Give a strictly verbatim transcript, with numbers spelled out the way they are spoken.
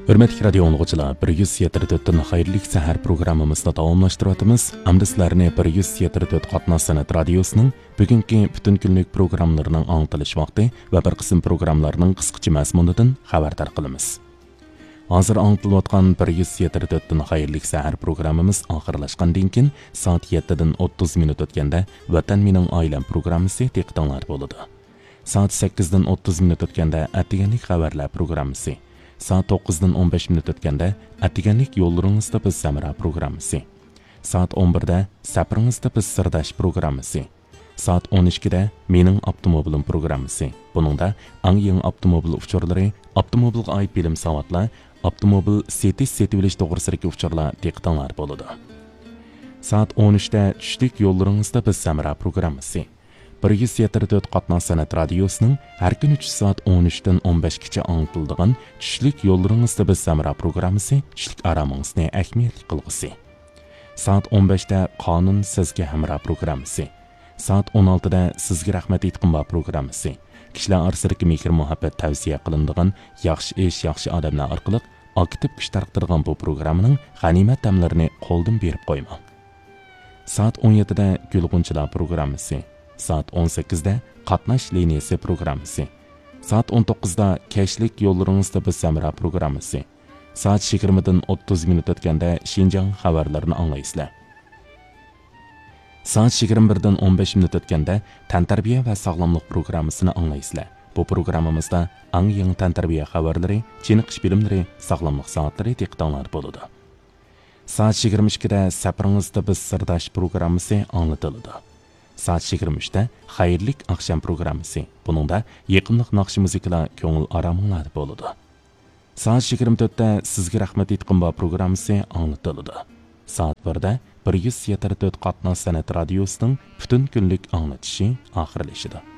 Hürmetli radio anlıqçılar, bir yüz yetmiş dört'ten xayrlik sahar programımızda davamlaştırıyatımız. Amda sizlarni bir yüz yetmiş dört Qatnaz Sanat Radiosu'nun bugünkü bütün günlük programlarının anlatılış vaqti ve bir qism programlarının qısqacha mazmunidan xabardor qilamiz. Hazır anlatılayotgan bir yüz yetmiş dört'ten xayrlik sahar programımız oxirlashgandan keyin soat yettidan o'ttiz minut o'tganda Vatan mening oilam programmasi diqqatinglar bo'ladi. Soat sakkizdan o'ttiz minut o'tganda Atiganlik xabarlar programmasi. Saat to'qqizdan o'n besh minut o'tganda Atiganlik yo'llaringizda biz Samara programmasi. Saat o'n birda Sapiringizda biz Sirdash programmasi. Saat o'n ikkida Mening avtomobilim programmasi. Buningda eng yangi avtomobil uchurlari, avtomobilga oid bilim savatlar, avtomobil setish setilish to'g'risidagi uchurlar diqqatinglar bo'ladi. Saat o'n uchda Tushlik yo'llaringizda biz Samara programmasi. bir yüz yetmiş dört Qatnaz Sanat Radiosu'nun her gün uch soat o'n uchdan o'n beshgacha anlatiladigan Tushlik yo'llaringizda biz Samara programmasi tushlik aramingizni ahamiyatli qilg'usi. Soat o'n beshda Qonun sizga hamroh programmasi. Soat o'n oltida Sizga rahmat aytqinba programmasi. Kishilar orasidagi mehr muhabbat tavsiya qilinadigan yaxshi ish, yaxshi odamlar orqali aktiv kuch tarqatirgan bu programmaning g'animat damlarini qo'ldan berib qo'ymang. Soat o'n yettida Gulg'unchilar programmasi. Saat o'n sakkizda Qatnash liniyasi programmasi. Saat o'n to'qqizda Kashlik yo'llaringizda biz Samara programmasi. Saat yigirmadan o'ttiz minut o'tganda Xinjiang xabarlarini anglaysizlar. Saat yigirma birdan o'n besh minut o'tganda Tantarbiya va sog'lomlik programmasini anglaysizlar. Bu programmamizda eng yangi tantarbiya xabarlari, chiniqish bilimlari, sog'lomlik soatlari diqqatinglar bo'ladi. Saat yigirma ikkida Sapiringizda biz Sirdash programmasi anglatiladi. Saat yigirma uchda Xayrlik akşam programmasi. Buningda yaqinliq naqshi muzikalar ko'ngil araminglar bo'ladi. Saat yigirma to'rtda Sizga rahmat aytqinba programmasi anglatiladi. Saat birda bir yüz yetmiş dört Qatnaz Sanat Radiosu'nun bütün günlük anlatışı oxirlashadi.